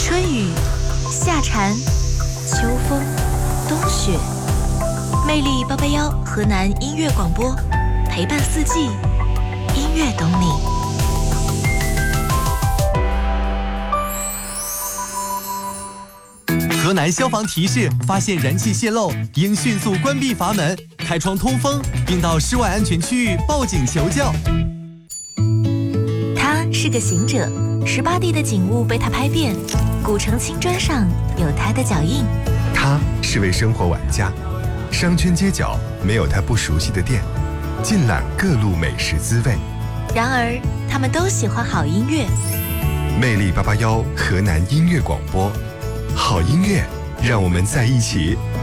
春雨、夏蝉、秋风、冬雪，魅力881河南音乐广播，陪伴四季，音乐懂你。 河南消防提示：发现燃气泄漏，应迅速关闭阀门，开窗通风，并到室外安全区域报警求救。 他是个行者，18地的景物被他拍遍，古城青砖上有他的脚印。 他是位生活玩家，商圈街角没有他不熟悉的店，尽览各路美食滋味。 然而，他们都喜欢好音乐。 魅力881河南音乐广播，好音乐，让我们在一起。